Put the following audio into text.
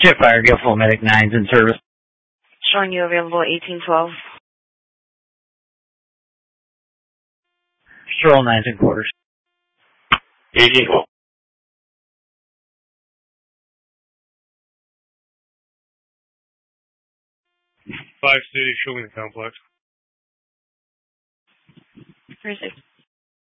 Jetfire, Gale Full Medic 9's in service. Showing you available 1812. Stroll 9's in quarters. 1812. 5 City, showing the complex. 36.